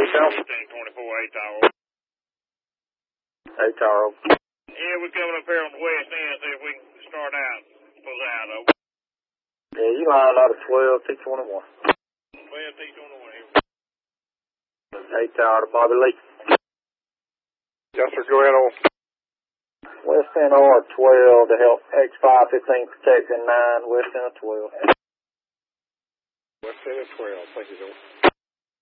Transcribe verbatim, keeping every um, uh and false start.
fifteen twenty-four, eight tower. eight tower. Yeah, we're coming up here on the west end, see if we can start out, pull out over. Yeah, you lined out of twelve T twenty-one. twelve T twenty-one here. eight tower to Bobby Lee. Yes, sir, go ahead on. West N R twelve to help X five fifteen protect in nine, West N R twelve. West N R twelve, thank you, Joe.